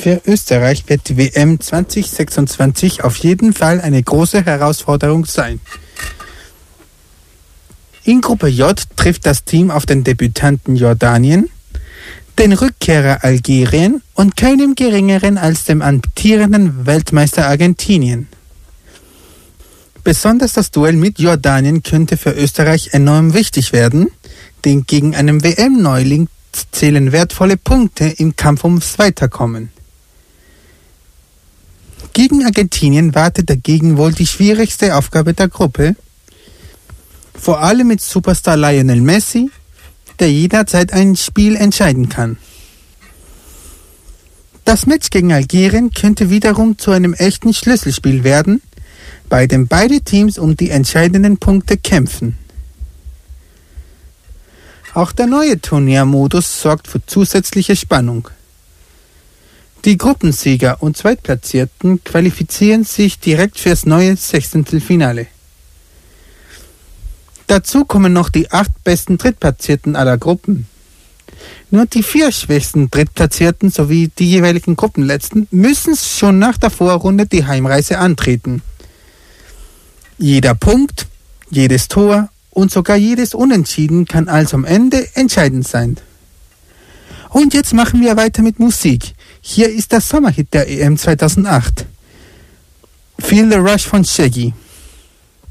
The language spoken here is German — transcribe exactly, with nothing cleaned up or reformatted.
Für Österreich wird die W M zwanzig sechsundzwanzig auf jeden Fall eine große Herausforderung sein. In Gruppe J trifft das Team auf den Debütanten Jordanien, den Rückkehrer Algerien und keinem geringeren als dem amtierenden Weltmeister Argentinien. Besonders das Duell mit Jordanien könnte für Österreich enorm wichtig werden, denn gegen einen W M-Neuling zählen wertvolle Punkte im Kampf ums Weiterkommen. Gegen Argentinien wartet dagegen wohl die schwierigste Aufgabe der Gruppe, vor allem mit Superstar Lionel Messi, der jederzeit ein Spiel entscheiden kann. Das Match gegen Algerien könnte wiederum zu einem echten Schlüsselspiel werden, bei dem beide Teams um die entscheidenden Punkte kämpfen. Auch der neue Turniermodus sorgt für zusätzliche Spannung. Die Gruppensieger und Zweitplatzierten qualifizieren sich direkt fürs neue Sechzehntelfinale. Dazu kommen noch die acht besten Drittplatzierten aller Gruppen. Nur die vier schwächsten Drittplatzierten sowie die jeweiligen Gruppenletzten müssen schon nach der Vorrunde die Heimreise antreten. Jeder Punkt, jedes Tor und sogar jedes Unentschieden kann also am Ende entscheidend sein. Und jetzt machen wir weiter mit Musik. Hier ist der Sommerhit der E M zweitausendacht. Feel the Rush von Shaggy.